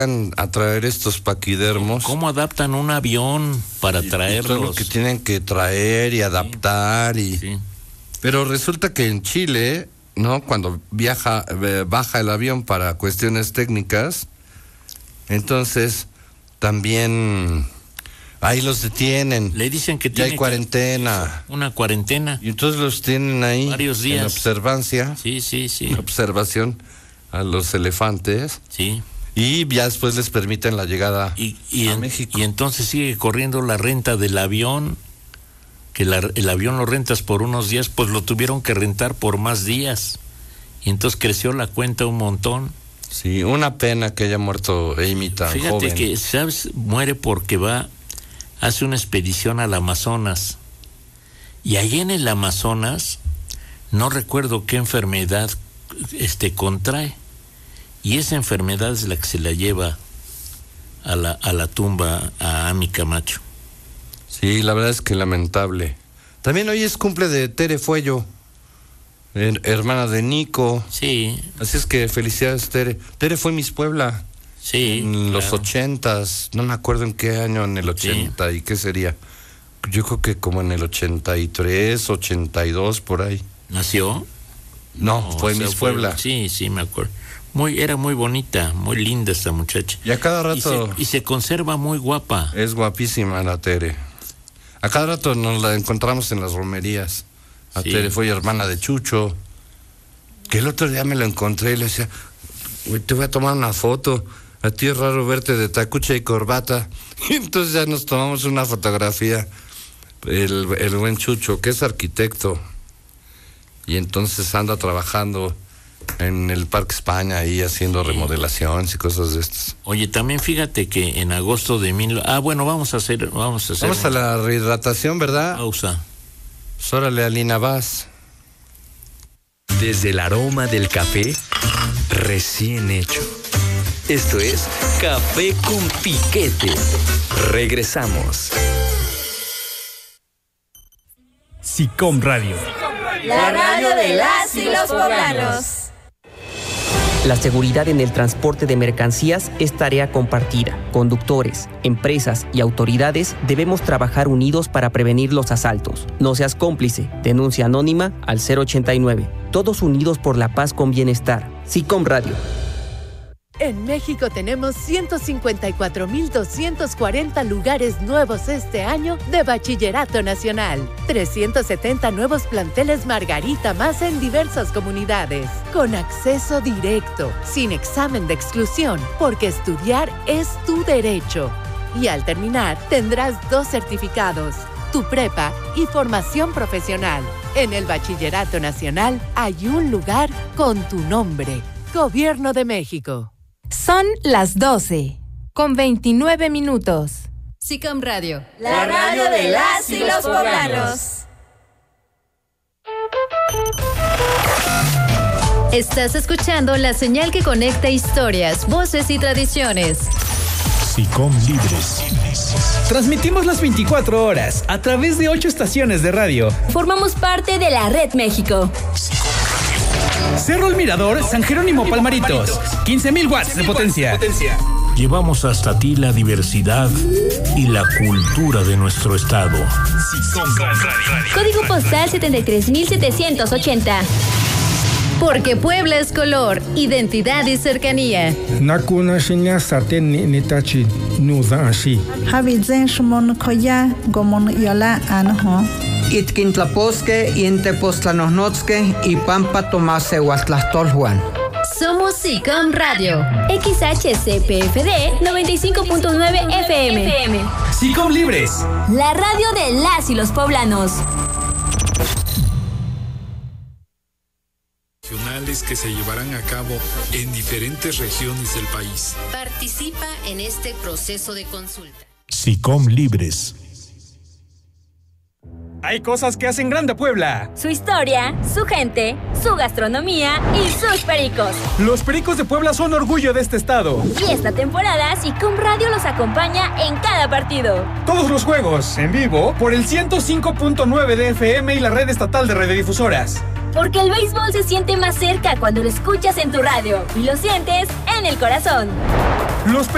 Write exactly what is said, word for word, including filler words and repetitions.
a traer estos paquidermos. ¿Cómo adaptan un avión para traerlos? Todo lo que tienen que traer y adaptar. Sí, y sí. Pero resulta que en Chile, ¿no? Cuando viaja, baja el avión para cuestiones técnicas, entonces también ahí los detienen. Le dicen que ya tiene hay cuarentena. Una cuarentena. Y entonces los tienen ahí varios días. En observancia. Sí, sí, sí. En observación a los elefantes. Sí. Y ya después les permiten la llegada y, y a en, México. Y entonces sigue corriendo la renta del avión, que la, el avión lo rentas por unos días, pues lo tuvieron que rentar por más días. Y entonces creció la cuenta un montón. Sí, una pena que haya muerto Amy tan Fíjate joven. que, ¿sabes? Muere porque va, hace una expedición al Amazonas. Y ahí en el Amazonas, no recuerdo qué enfermedad este, contrae. Y esa enfermedad es la que se la lleva a la, a la tumba a Amy Camacho. Sí, la verdad es que lamentable. También hoy es cumple de Tere Fuello, her- hermana de Nico. Sí. Así es que felicidades, Tere. Tere fue Miss Puebla. Sí. En claro. los ochentas, no me acuerdo en qué año, en el ochenta, sí. ¿Y qué sería? Yo creo que como en el ochenta y tres, ochenta y dos, por ahí. ¿Nació? No, no fue o sea, Miss Puebla. Fue, sí, sí, me acuerdo. Muy, era muy bonita, muy linda esta muchacha. Y a cada rato... Y se, y se conserva muy guapa. Es guapísima la Tere. A cada rato nos la encontramos en las romerías. A sí. Tere fue hermana de Chucho. Que el otro día me lo encontré y le decía, te voy a tomar una foto. A ti es raro verte de tacucha y corbata. Y entonces ya nos tomamos una fotografía. El, el buen Chucho, que es arquitecto. Y entonces anda trabajando en el Parque España, ahí haciendo remodelaciones y cosas de estas. Oye, también fíjate que en agosto de mil... Ah, bueno, vamos a hacer... Vamos a hacer... Vamos a la rehidratación, ¿verdad? Pausa. Pues órale, Alina, vas. Desde el aroma del café recién hecho. Esto es Café con Piquete. Regresamos. SICOM Radio. La radio de las y los poblanos. La seguridad en el transporte de mercancías es tarea compartida. Conductores, empresas y autoridades debemos trabajar unidos para prevenir los asaltos. No seas cómplice. Denuncia anónima al cero ochenta y nueve. Todos unidos por la paz con bienestar. SICOM Radio. En México tenemos ciento cincuenta y cuatro mil doscientos cuarenta lugares nuevos este año de Bachillerato Nacional. trescientos setenta nuevos planteles Margarita más en diversas comunidades. Con acceso directo, sin examen de exclusión, porque estudiar es tu derecho. Y al terminar, tendrás dos certificados, tu prepa y formación profesional. En el Bachillerato Nacional hay un lugar con tu nombre. Gobierno de México. Son las doce, con veintinueve minutos. SICOM Radio, la radio de las y los poblanos. Estás escuchando la señal que conecta historias, voces y tradiciones. SICOM Libres. Transmitimos las veinticuatro horas a través de ocho estaciones de radio. Formamos parte de la Red México. Cerro El Mirador, San Jerónimo Palmaritos, quince mil watts de potencia. Llevamos hasta ti la diversidad y la cultura de nuestro estado. Código postal setenta y tres mil setecientos ochenta. Porque Puebla es color, identidad y cercanía. Nakuna shinya saten nitachi nuza ashi. Habizen shmon koya gomon yola anho. Itkintlaposque, Intepostlanosnotzque y Pampa Tomase Huastlastolhuan. Somos SICOM Radio, X H C P F D noventa y cinco punto nueve F M. SICOM Libres, la radio de las y los poblanos. Que se llevarán a cabo en diferentes regiones del país. Participa en este proceso de consulta. SICOM Libres. Hay cosas que hacen grande a Puebla. Su historia, su gente, su gastronomía y sus pericos. Los pericos de Puebla son orgullo de este estado. Y esta temporada SICOM Radio los acompaña en cada partido. Todos los juegos, en vivo, por el ciento cinco punto nueve de F M y la red estatal de radiodifusoras. Porque el béisbol se siente más cerca cuando lo escuchas en tu radio y lo sientes en el corazón. Los